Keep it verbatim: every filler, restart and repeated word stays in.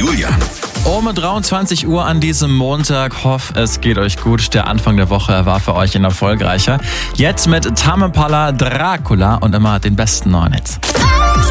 Julian. Um dreiundzwanzig Uhr an diesem Montag. Hoff, es geht euch gut. Der Anfang der Woche war für euch ein erfolgreicher. Jetzt mit Tame Impala, Dracula und immer den besten neuen Hits.